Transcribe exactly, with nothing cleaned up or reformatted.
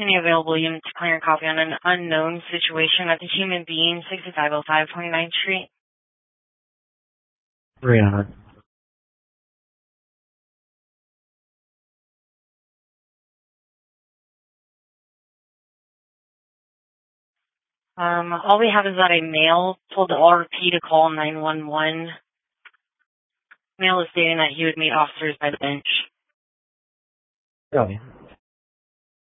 Any available unit to clear and copy on an unknown situation at the Human Being, sixty-five oh five twenty-ninth Street? Brianna. Um, all we have is that a male told the R P to call nine one one. Male is stating that he would meet officers by the bench. Okay.